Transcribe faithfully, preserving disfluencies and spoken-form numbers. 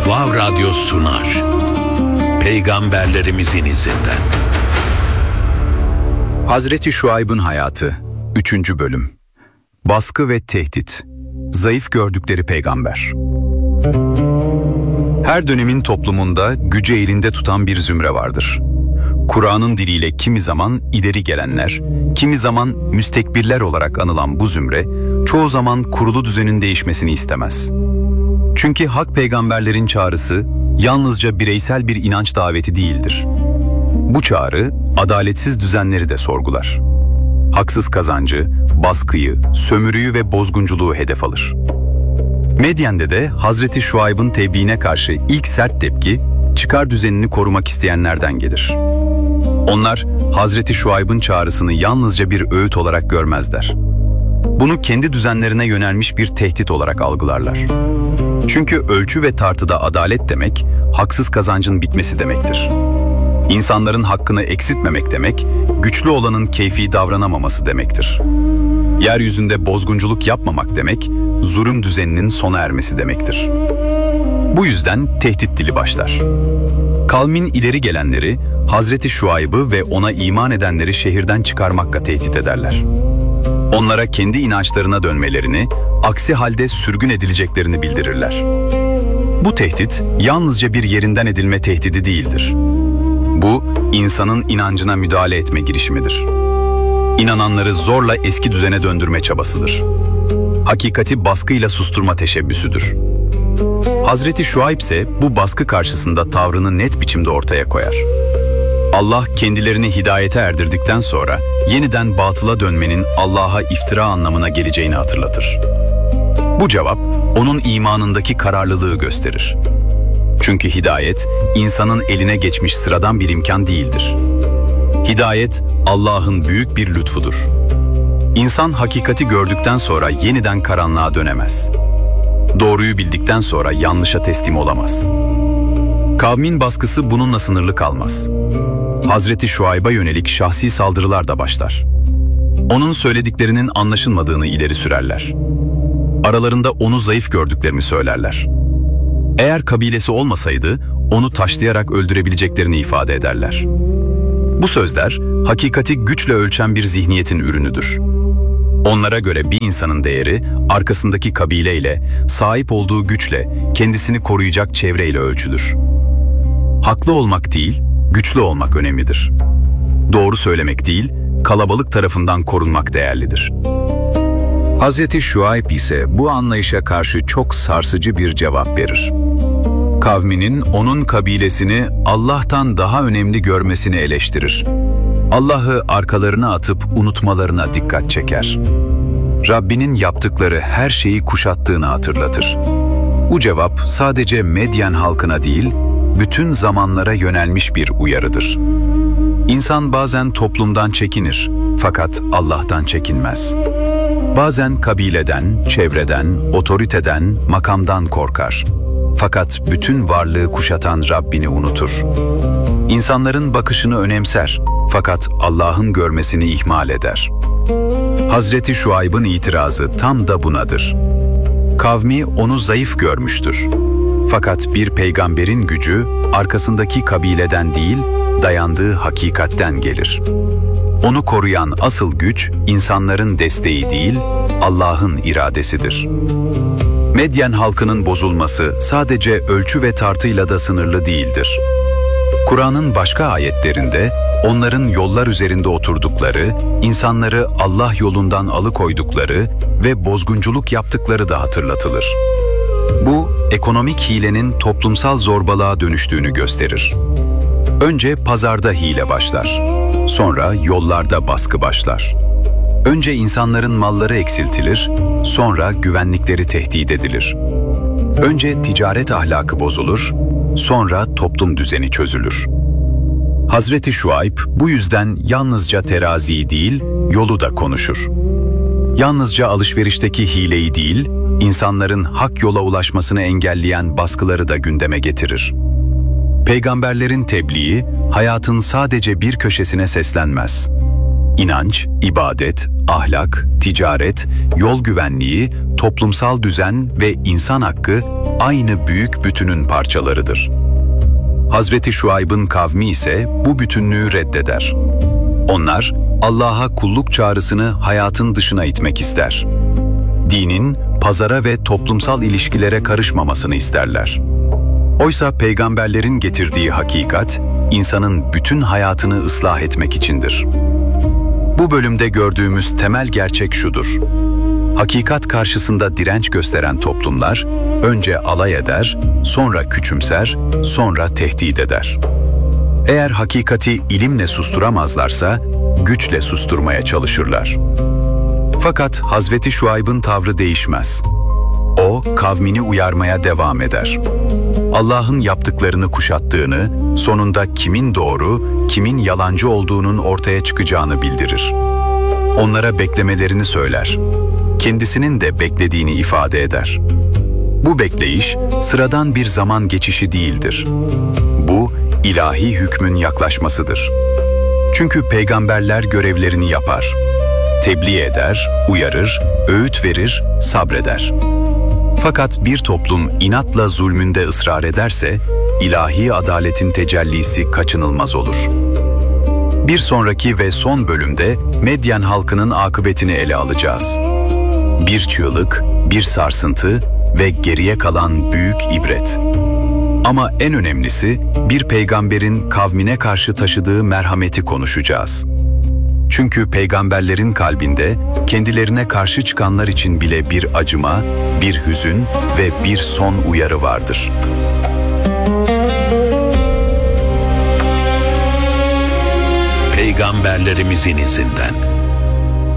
Vav Radyo sunar. Peygamberlerimizin izinden. Hazreti Şuayb'ın hayatı üçüncü bölüm. Baskı ve tehdit. Zayıf gördükleri peygamber. Her dönemin toplumunda gücü elinde tutan bir zümre vardır. Kur'an'ın diliyle kimi zaman ileri gelenler, kimi zaman müstekbirler olarak anılan bu zümre, çoğu zaman kurulu düzenin değişmesini istemez. Çünkü hak peygamberlerin çağrısı yalnızca bireysel bir inanç daveti değildir. Bu çağrı adaletsiz düzenleri de sorgular. Haksız kazancı, baskıyı, sömürüyü ve bozgunculuğu hedef alır. Medyen'de de Hazreti Şuayb'ın tebliğine karşı ilk sert tepki, çıkar düzenini korumak isteyenlerden gelir. Onlar Hazreti Şuayb'ın çağrısını yalnızca bir öğüt olarak görmezler. Bunu kendi düzenlerine yönelmiş bir tehdit olarak algılarlar. Çünkü ölçü ve tartıda adalet demek, haksız kazancın bitmesi demektir. İnsanların hakkını eksiltmemek demek, güçlü olanın keyfi davranamaması demektir. Yeryüzünde bozgunculuk yapmamak demek, zulüm düzeninin sona ermesi demektir. Bu yüzden tehdit dili başlar. Kavmin ileri gelenleri, Hazreti Şuayb'ı ve ona iman edenleri şehirden çıkarmakla tehdit ederler. Onlara kendi inançlarına dönmelerini, aksi halde sürgün edileceklerini bildirirler. Bu tehdit yalnızca bir yerinden edilme tehdidi değildir. Bu, insanın inancına müdahale etme girişimidir. İnananları zorla eski düzene döndürme çabasıdır. Hakikati baskıyla susturma teşebbüsüdür. Hazreti Şuayb ise bu baskı karşısında tavrını net biçimde ortaya koyar. Allah kendilerini hidayete erdirdikten sonra yeniden batıla dönmenin Allah'a iftira anlamına geleceğini hatırlatır. Bu cevap onun imanındaki kararlılığı gösterir. Çünkü hidayet insanın eline geçmiş sıradan bir imkan değildir. Hidayet Allah'ın büyük bir lütfudur. İnsan hakikati gördükten sonra yeniden karanlığa dönemez. Doğruyu bildikten sonra yanlışa teslim olamaz. Kavmin baskısı bununla sınırlı kalmaz. Hazreti Şuayb'a yönelik şahsi saldırılar da başlar. Onun söylediklerinin anlaşılmadığını ileri sürerler. Aralarında onu zayıf gördüklerini söylerler. Eğer kabilesi olmasaydı onu taşlayarak öldürebileceklerini ifade ederler. Bu sözler hakikati güçle ölçen bir zihniyetin ürünüdür. Onlara göre bir insanın değeri arkasındaki kabileyle, sahip olduğu güçle, kendisini koruyacak çevreyle ölçülür. Haklı olmak değil, güçlü olmak önemlidir. Doğru söylemek değil, kalabalık tarafından korunmak değerlidir. Hazreti Şuayb ise bu anlayışa karşı çok sarsıcı bir cevap verir. Kavminin onun kabilesini Allah'tan daha önemli görmesini eleştirir. Allah'ı arkalarına atıp unutmalarına dikkat çeker. Rabbinin yaptıkları her şeyi kuşattığını hatırlatır. Bu cevap sadece Medyen halkına değil, bütün zamanlara yönelmiş bir uyarıdır. İnsan bazen toplumdan çekinir, fakat Allah'tan çekinmez. Bazen kabileden, çevreden, otoriteden, makamdan korkar. Fakat bütün varlığı kuşatan Rabbini unutur. İnsanların bakışını önemser, fakat Allah'ın görmesini ihmal eder. Hazreti Şuayb'ın itirazı tam da bunadır. Kavmi onu zayıf görmüştür. Fakat bir peygamberin gücü arkasındaki kabileden değil, dayandığı hakikatten gelir. Onu koruyan asıl güç insanların desteği değil, Allah'ın iradesidir. Medyen halkının bozulması sadece ölçü ve tartıyla da sınırlı değildir. Kur'an'ın başka ayetlerinde onların yollar üzerinde oturdukları, insanları Allah yolundan alıkoydukları ve bozgunculuk yaptıkları da hatırlatılır. Bu, ekonomik hilenin toplumsal zorbalığa dönüştüğünü gösterir. Önce pazarda hile başlar, sonra yollarda baskı başlar. Önce insanların malları eksiltilir, sonra güvenlikleri tehdit edilir. Önce ticaret ahlakı bozulur, sonra toplum düzeni çözülür. Hazreti Şuayb bu yüzden yalnızca teraziyi değil, yolu da konuşur. Yalnızca alışverişteki hileyi değil, insanların hak yola ulaşmasını engelleyen baskıları da gündeme getirir. Peygamberlerin tebliği, hayatın sadece bir köşesine seslenmez. İnanç, ibadet, ahlak, ticaret, yol güvenliği, toplumsal düzen ve insan hakkı aynı büyük bütünün parçalarıdır. Hazreti Şuayb'ın kavmi ise bu bütünlüğü reddeder. Onlar Allah'a kulluk çağrısını hayatın dışına itmek ister. Dinin pazara ve toplumsal ilişkilere karışmamasını isterler. Oysa peygamberlerin getirdiği hakikat, insanın bütün hayatını ıslah etmek içindir. Bu bölümde gördüğümüz temel gerçek şudur: hakikat karşısında direnç gösteren toplumlar, önce alay eder, sonra küçümser, sonra tehdit eder. Eğer hakikati ilimle susturamazlarsa, güçle susturmaya çalışırlar. Fakat Hazreti Şuayb'ın tavrı değişmez. O, kavmini uyarmaya devam eder. Allah'ın yaptıklarını kuşattığını, sonunda kimin doğru, kimin yalancı olduğunun ortaya çıkacağını bildirir. Onlara beklemelerini söyler. Kendisinin de beklediğini ifade eder. Bu bekleyiş, sıradan bir zaman geçişi değildir. Bu, ilahi hükmün yaklaşmasıdır. Çünkü peygamberler görevlerini yapar. Tebliğ eder, uyarır, öğüt verir, sabreder. Fakat bir toplum inatla zulmünde ısrar ederse, ilahi adaletin tecellisi kaçınılmaz olur. Bir sonraki ve son bölümde Medyen halkının akıbetini ele alacağız. Bir çığlık, bir sarsıntı ve geriye kalan büyük ibret. Ama en önemlisi, bir peygamberin kavmine karşı taşıdığı merhameti konuşacağız. Çünkü peygamberlerin kalbinde kendilerine karşı çıkanlar için bile bir acıma, bir hüzün ve bir son uyarı vardır. Peygamberlerimizin izinden